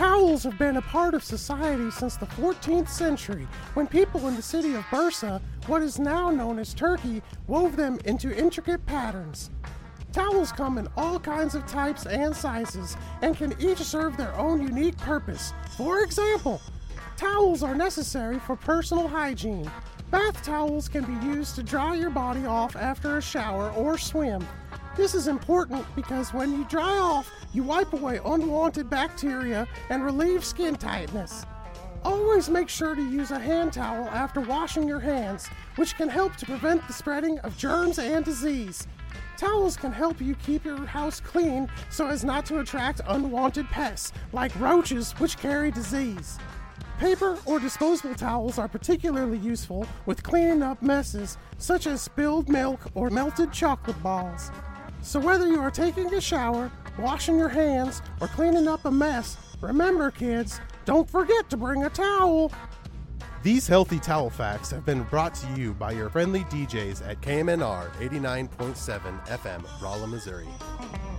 Towels have been a part of society since the 14th century, when people in the city of Bursa, what is now known as Turkey, wove them into intricate patterns. Towels come in all kinds of types and sizes and can each serve their own unique purpose. For example, towels are necessary for personal hygiene. Bath towels can be used to dry your body off after a shower or swim. This is important because when you dry off, you wipe away unwanted bacteria and relieve skin tightness. Always make sure to use a hand towel after washing your hands, which can help to prevent the spreading of germs and disease. Towels can help you keep your house clean so as not to attract unwanted pests, like roaches, which carry disease. Paper or disposable towels are particularly useful with cleaning up messes, such as spilled milk or melted chocolate balls. So whether you are taking a shower, washing your hands, or cleaning up a mess, remember, kids, don't forget to bring a towel. These healthy towel facts have been brought to you by your friendly DJs at KMNR 89.7 FM, Rolla, Missouri.